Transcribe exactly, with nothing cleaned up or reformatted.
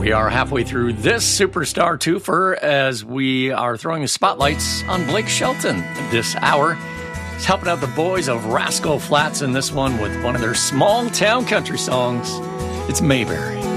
We are halfway through this Superstar Twofer as we are throwing the spotlights on Blake Shelton this hour. He's helping out the boys of Rascal Flatts in this one with one of their small town country songs. It's Mayberry.